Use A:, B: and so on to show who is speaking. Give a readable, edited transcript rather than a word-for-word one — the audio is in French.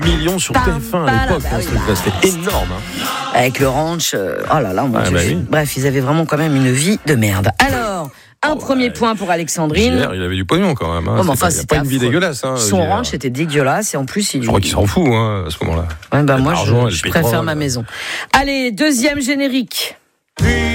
A: millions sur TF1 à l'époque, c'était énorme.
B: Avec le ranch, oh là là, mon Dieu.
A: Oui.
B: Bref, ils avaient vraiment quand même une vie de merde. Alors, premier point pour Alexandrine.
A: Hier, il avait du pognon quand même.
B: Oh, mais enfin,
A: c'était pas une vie dégueulasse.
B: Son ranch était dégueulasse et en plus,
A: je crois qu'il s'en fout à ce moment-là.
B: Ouais, moi,
A: l'argent,
B: je préfère ma maison. Allez, deuxième générique.